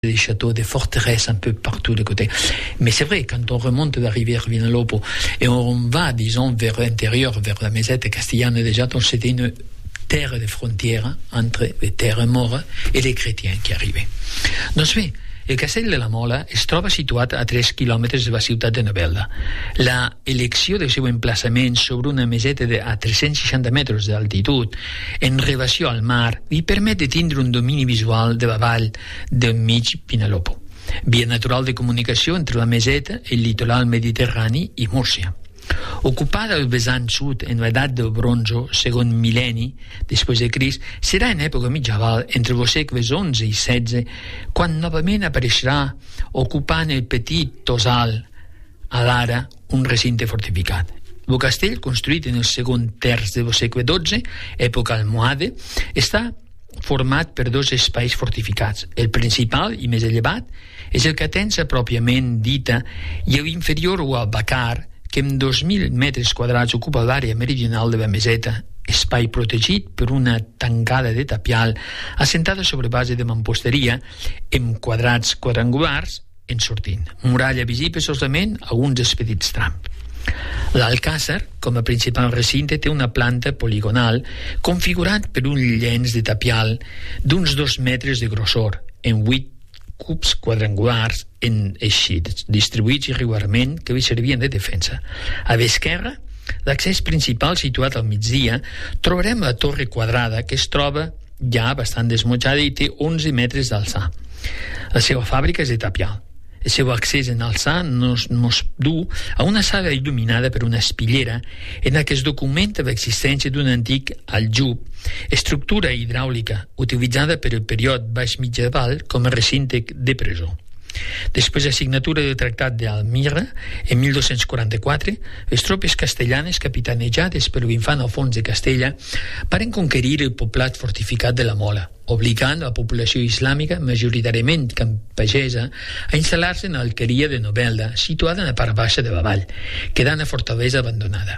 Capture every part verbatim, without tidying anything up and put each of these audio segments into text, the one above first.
des châteaux, des forteresses un peu partout de côté. Mais c'est vrai, quand on remonte la rivière Vinalopó et on va, disons, vers l'intérieur, vers la mesette castillane déjà, donc c'était une terre de frontière entre les terres mortes et les chrétiens qui arrivaient. Doncs bé, el castell de la Mola es troba situat a tres quilòmetres de la ciutat de Novelda. La elecció del seu emplaçament sobre una meseta de, a tres-cents seixanta metres d'altitud en relació al mar li permet de tindre un domini visual de la vall del mig Vinalopó, via natural de comunicació entre la meseta, el litoral mediterrani i Múrcia. Ocupada el vessant sud en l'edat del bronzo, segon mil·lenni després de Crist, serà en època mitjaval entre els segles onze i setze quan novament apareixerà ocupant el petit Tossal, a l'ara un recinte fortificat. El castell, construït en el segon terç del segle dotze, època almohade, està format per dos espais fortificats. El principal i més elevat és el Catensa pròpiament dita i l'inferior o el Bacar, que amb dos mil metres quadrats ocupa l'àrea meridional de la meseta, espai protegit per una tancada de tapial assentada sobre base de mamposteria amb quadrats quadrangulars en sortint. Muralla visible solament a uns dels petits trams. L'Alcàsser, com a principal recinte, té una planta poligonal configurat per un llenç de tapial d'uns dos metres de grossor en vuit cubs quadrangulars en eixits, distribuïts irregularment que li servien de defensa. A l'esquerra, l'accés principal situat al migdia, trobarem la torre quadrada que es troba ja bastant desmotjada i té onze metres d'alçar. La seva fàbrica és de tapial. El seu accés en alçar nos, nos du a una sala il·luminada per una espillera en la que es documenta l'existència d'un antic aljub, estructura hidràulica utilitzada per el període baix mitjaval com a recinte de presó. Després de la signatura del Tractat d'Almira, en mil dos-cents quaranta-quatre, les tropes castellanes, capitanejades per l'infant Alfons de Castella, varen conquerir el poblat fortificat de la Mola, obligant la població islàmica, majoritàriament campagesa, a instal·lar-se en l'alqueria de Novelda, situada en la part baixa de la vall, quedant la fortalesa abandonada.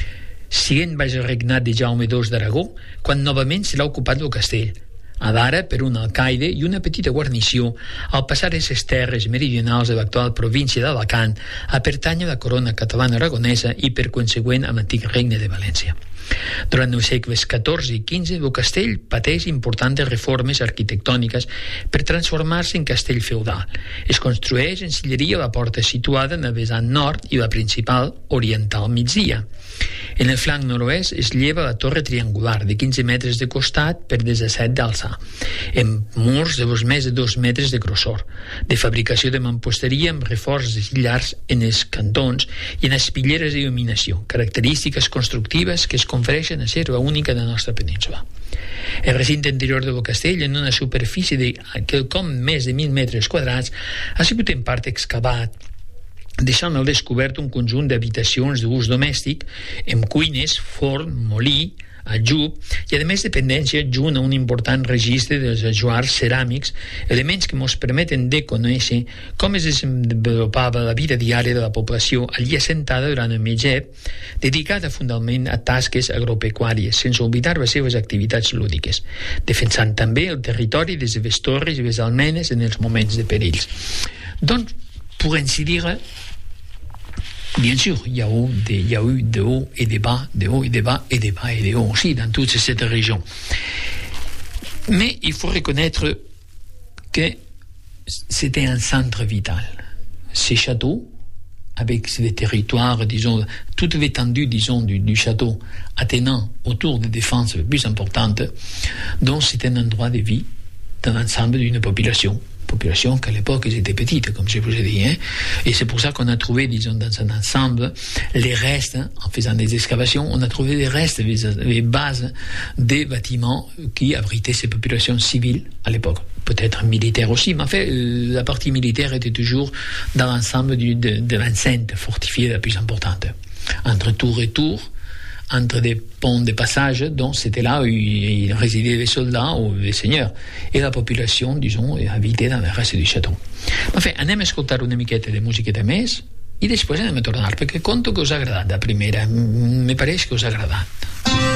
Siguent baix el regnat de Jaume dos d'Aragó, quan novament serà ocupat el castell, a d'ara per un alcaide i una petita guarnició, al passar aquestes terres meridionals de l'actual província d'Alacant a pertànyer a la corona catalana aragonesa i per consegüent a l'antic regne de València. Durant els segles catorze i quinze, el castell pateix importants reformes arquitectòniques per transformar-se en castell feudal. Es construeix en silleria la porta situada en el vessant nord i la principal oriental migdia. En el flanc nord-oest es lleva la torre triangular de quinze metres de costat per disset d'alçar, amb murs de més de dos metres de grossor, de fabricació de mamposteria amb reforços llargs en els cantons i en espitlleres d'il·luminació, característiques constructives que es confereixen a ser la única de la nostra península. El recinte interior del castell, en una superfície de quelcom més de mil metres quadrats, ha sigut en part excavat, deixant al descobert un conjunt d'habitacions d'ús domèstic amb cuines, forn, molí, aljub i a més dependència junt a un important registre dels ajuars ceràmics, elements que ens permeten de conèixer com es desenvolupava la vida diària de la població allí assentada durant el Medieval, dedicada fundamentalment a tasques agropecuàries, sense oblidar les seves activitats lúdiques, defensant també el territori des de les torres i les almenes en els moments de perills. Donc, pour ainsi dire, bien sûr, il y a eu, des, il y a eu de hauts et des bas, de hauts et des bas, et des bas et des hauts aussi dans toute cette région. Mais il faut reconnaître que c'était un centre vital. Ces châteaux, avec les territoires, disons, toute l'étendue, disons, du, du château attenant autour des défenses les plus importantes, donc c'est un endroit de vie dans l'ensemble d'une population. Population qu'à l'époque ils étaient petites, comme je vous ai dit, hein? Et c'est pour ça qu'on a trouvé, disons, dans un ensemble les restes, hein, en faisant des excavations, on a trouvé les restes, les, les bases des bâtiments qui abritaient ces populations civiles à l'époque, peut-être militaires aussi, mais en fait la partie militaire était toujours dans l'ensemble du, de, de l'enceinte fortifiée la plus importante, entre tour et tour, entre des ponts de passage, donc c'était là où il résidaient les soldats ou les seigneurs, et la population, disons, habitait dans le reste du château. Enfin, anem a escoltar una miqueta de musiqueta més i després anem a tornar, perquè conto que us ha agradat la primera, me pareix que us ha agradat.